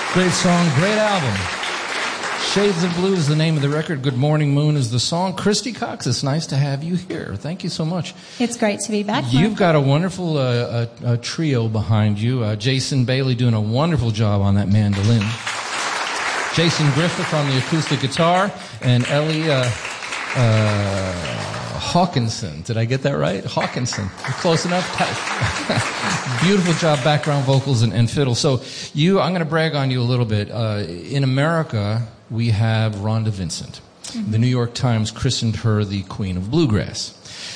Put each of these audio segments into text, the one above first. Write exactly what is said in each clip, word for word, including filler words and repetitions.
Great song, great album. Shades of Blue is the name of the record. Good Morning Moon is the song. Christy Cox, it's nice to have you here. Thank you so much. It's great to be back. You've got a wonderful uh, uh, uh, trio behind you. Uh, Jason Bailey doing a wonderful job on that mandolin. Jason Griffith on the acoustic guitar. And Ellie uh, uh, Hawkinson. Did I get that right? Hawkinson. Close enough? Beautiful job, background vocals and, and fiddle. So you, I'm going to brag on you a little bit. Uh, in America, we have Rhonda Vincent. Mm-hmm. The New York Times christened her the Queen of Bluegrass.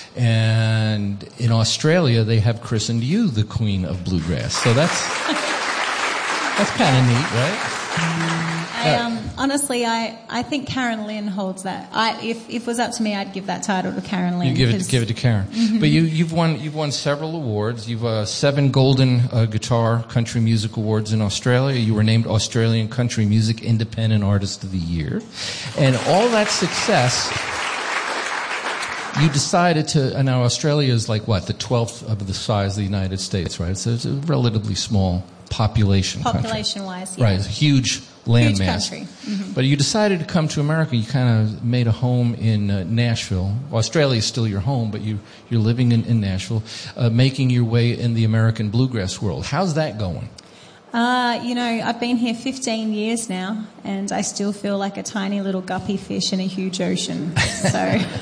And in Australia, they have christened you the Queen of Bluegrass. So that's that's kind of neat, right? I, um, honestly, I, I think Karen Lynn holds that. I, if, if it was up to me, I'd give that title to Karen Lynn. You give it, give it to Karen. Mm-hmm. But you, you've won, you've won several awards. You've uh, seven Golden uh, Guitar Country Music Awards in Australia. You were named Australian Country Music Independent Artist of the Year, and all that success. You decided to. And now Australia is like what, the twelfth of the size of the United States, right? So it's a relatively small population. Population-wise, yeah. Right, it's a huge landmass. Huge country. Mm-hmm. But you decided to come to America. You kind of made a home in uh, Nashville. Australia is still your home, but you, you're living in, in Nashville, uh, making your way in the American bluegrass world. How's that going? Uh, you know, I've been here fifteen years now, and I still feel like a tiny little guppy fish in a huge ocean. So,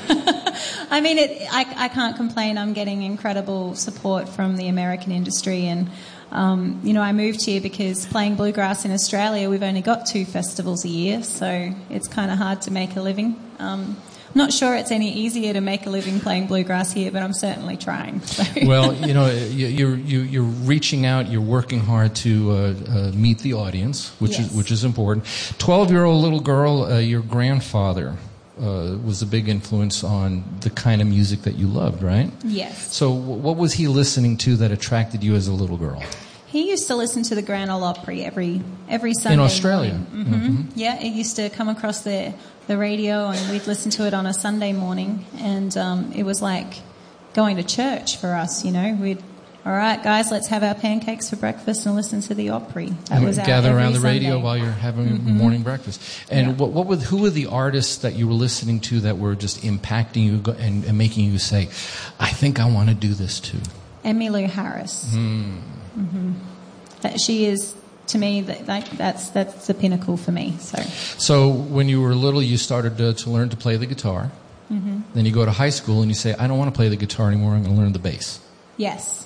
I mean, it, I, I can't complain. I'm getting incredible support from the American industry, and Um, you know, I moved here because playing bluegrass in Australia, we've only got two festivals a year, so it's kind of hard to make a living. Um, I'm not sure it's any easier to make a living playing bluegrass here, but I'm certainly trying. So. Well, you know, you're you, you're reaching out, you're working hard to uh, uh, meet the audience, which yes. is which is important. Twelve-year-old little girl, uh, your grandfather uh, was a big influence on the kind of music that you loved, right? Yes. So, what was he listening to that attracted you as a little girl? He used to listen to the Grand Ole Opry every every Sunday in Australia. morning. Mm-hmm. Mm-hmm. Yeah, it used to come across the the radio, and we'd listen to it on a Sunday morning, and um, it was like going to church for us. You know, we'd all right, guys, let's have our pancakes for breakfast and listen to the Opry. That and was our gather around the Sunday. radio while you're having mm-hmm. morning breakfast. And yeah. what, what were who were the artists that you were listening to that were just impacting you and, and making you say, "I think I want to do this too"? Emmylou Harris. Mm. Mm-hmm. That she is, to me, that, like, that's that's the pinnacle for me. So, so when you were little, you started to, to learn to play the guitar. Mm-hmm. Then you go to high school and you say, "I don't want to play the guitar anymore. I'm going to learn the bass." Yes.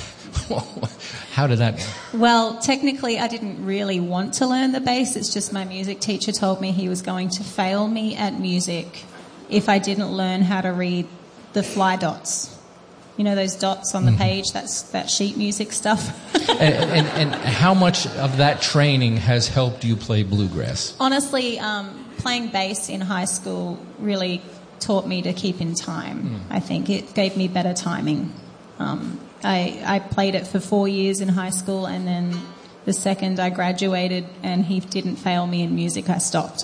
How did that? Well, technically, I didn't really want to learn the bass. It's just my music teacher told me he was going to fail me at music if I didn't learn how to read the fly dots. You know those dots on the mm-hmm. page? That's that sheet music stuff. and, and, and how much of that training has helped you play bluegrass? Honestly, um, playing bass in high school really taught me to keep in time. Mm. I think it gave me better timing. Um, I, I played it for four years in high school, and then the second I graduated and he didn't fail me in music, I stopped.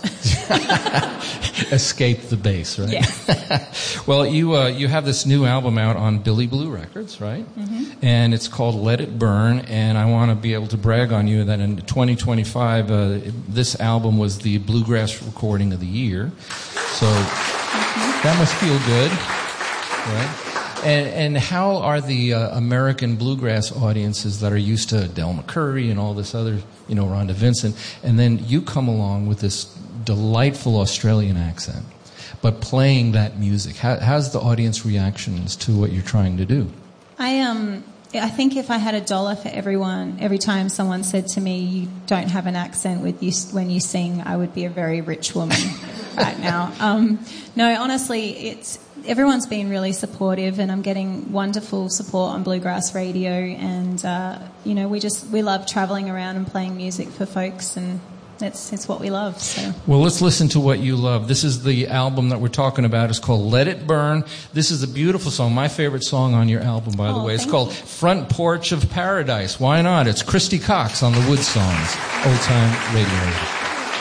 Escape the bass, right? Yeah. Well, you uh, you have this new album out on Billy Blue Records, right? Mm-hmm. And it's called Let It Burn, and I want to be able to brag on you that in twenty twenty-five, uh, this album was the Bluegrass Recording of the Year. So mm-hmm. that must feel good, right? And, and how are the uh, American bluegrass audiences that are used to Del McCoury and all this other, you know, Rhonda Vincent, and then you come along with this delightful Australian accent, but playing that music? How, how's the audience reactions to what you're trying to do? I um, I think if I had a dollar for everyone, every time someone said to me, "You don't have an accent with you when you sing," I would be a very rich woman right now. Um, no, honestly, it's. Everyone's been really supportive, and I'm getting wonderful support on Bluegrass Radio, and uh, you know, we just we love travelling around and playing music for folks, and it's it's what we love. So, well, let's listen to what you love. This is the album that we're talking about. It's called Let It Burn. This is a beautiful song, my favorite song on your album, by the oh, way. It's thank called you. Front Porch of Paradise. Why not? It's Christy Cox on the Wood Songs, Old Time Radio.